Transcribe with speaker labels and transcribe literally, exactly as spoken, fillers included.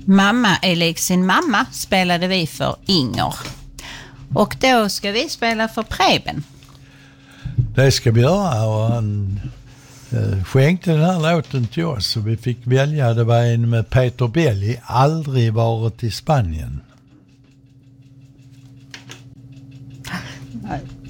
Speaker 1: Mamma är lik sin mamma spelade vi för Inger. Och då ska vi spela för Preben.
Speaker 2: Det ska vi göra, och han eh, skänkte den här låten till oss så vi fick välja. Det var en med Peter Belli, Aldrig varit i Spanien.
Speaker 1: Nej.